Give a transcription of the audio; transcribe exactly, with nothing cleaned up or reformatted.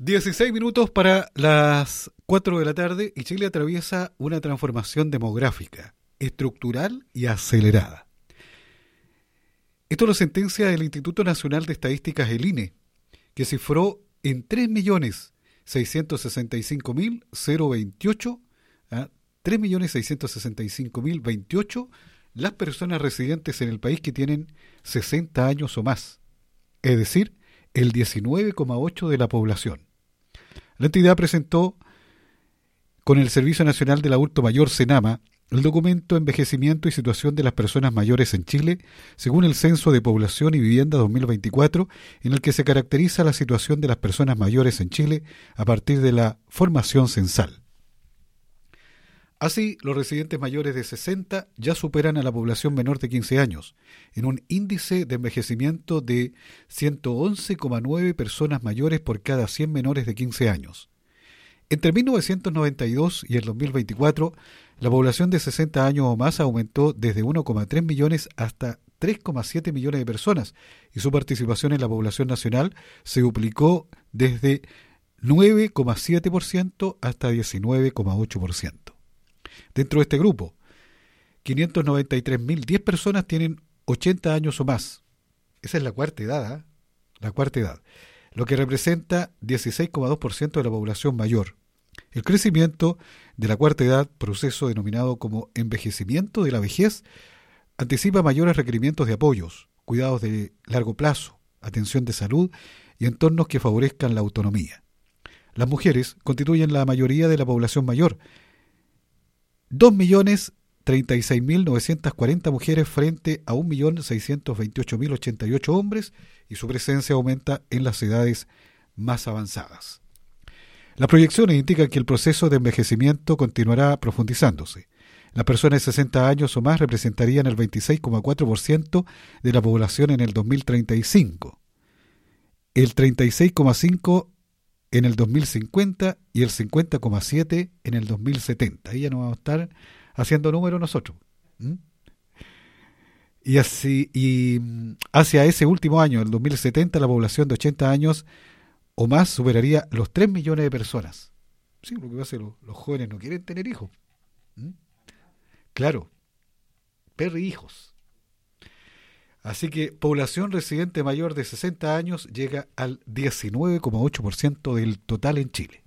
dieciséis minutos para las cuatro de la tarde y Chile atraviesa una transformación demográfica, estructural y acelerada. Esto lo sentencia el Instituto Nacional de Estadísticas, el I N E, que cifró en tres millones seiscientos sesenta y cinco mil veintiocho, ¿ah? tres millones seiscientos sesenta y cinco mil veintiocho las personas residentes en el país que tienen sesenta años o más, es decir, el diecinueve coma ocho por ciento de la población. La entidad presentó con el Servicio Nacional del Adulto Mayor, Senama, el documento Envejecimiento y Situación de las Personas Mayores en Chile, según el Censo de Población y Vivienda dos mil veinticuatro, en el que se caracteriza la situación de las personas mayores en Chile a partir de la formación censal. Así, los residentes mayores de sesenta ya superan a la población menor de quince años, en un índice de envejecimiento de ciento once coma nueve personas mayores por cada cien menores de quince años. Entre mil novecientos noventa y dos y el dos mil veinticuatro, la población de sesenta años o más aumentó desde uno coma tres millones hasta tres coma siete millones de personas, y su participación en la población nacional se duplicó desde nueve coma siete por ciento hasta diecinueve coma ocho por ciento. Dentro de este grupo, quinientos noventa y tres mil diez personas tienen ochenta años o más. Esa es la cuarta edad, ¿eh? La cuarta edad, lo que representa dieciséis coma dos por ciento de la población mayor. El crecimiento de la cuarta edad, proceso denominado como envejecimiento de la vejez, anticipa mayores requerimientos de apoyos, cuidados de largo plazo, atención de salud y entornos que favorezcan la autonomía. Las mujeres constituyen la mayoría de la población mayor, dos millones treinta y seis mil novecientas cuarenta mujeres frente a un millón seiscientos veintiocho mil ochenta y ocho hombres, y su presencia aumenta en las edades más avanzadas. Las proyecciones indican que el proceso de envejecimiento continuará profundizándose. Las personas de sesenta años o más representarían el veintiséis coma cuatro por ciento de la población en el dos mil treinta y cinco, el treinta y seis coma cinco por ciento en el dos mil cincuenta y el cincuenta coma siete por ciento en el dos mil setenta. Ahí ya no vamos a estar haciendo números nosotros. ¿Mm? Y así, y hacia ese último año, el dos mil setenta, la población de ochenta años o más superaría los tres millones de personas. Sí, lo que pasa es que los, los jóvenes no quieren tener hijos. ¿Mm? Claro, perrijos. Así que población residente mayor de sesenta años llega al diecinueve coma ocho por ciento del total en Chile.